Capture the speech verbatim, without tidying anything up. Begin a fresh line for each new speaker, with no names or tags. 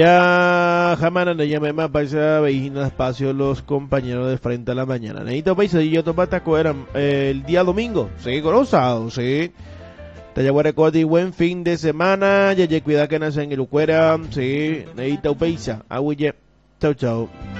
Ya jamás no llame más paisa vecina espacio los compañeros de frente a la mañana. Necesito paisa y yo tomataco eran eh, el día domingo. Sí, conozado, sí. Te llevo y buen fin de semana. Ya ya cuida que nace en el cuera. Sí, necesito paisa. Aguille. Chau, chau.